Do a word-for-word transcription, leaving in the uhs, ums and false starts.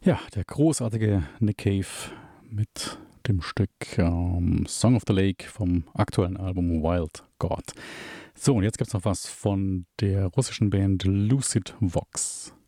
Ja, der großartige Nick Cave mit dem Stück ähm, Song of the Lake vom aktuellen Album Wild God. So, und jetzt gibt's noch was von der russischen Band Lucid Vox.